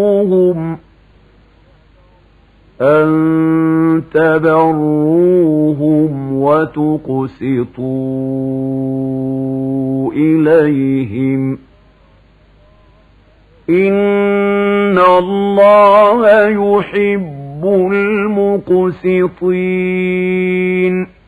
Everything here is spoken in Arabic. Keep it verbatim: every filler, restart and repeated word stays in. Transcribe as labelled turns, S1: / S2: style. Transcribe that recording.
S1: هم أن تبروهم وتقسطوا إليهم إن الله يحب المقسطين.